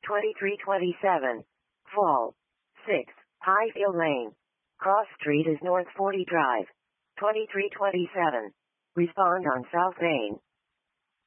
2327. Fall. 6. Highfield Lane. Cross Street is North 40 Drive. 2327. Respond on South Main.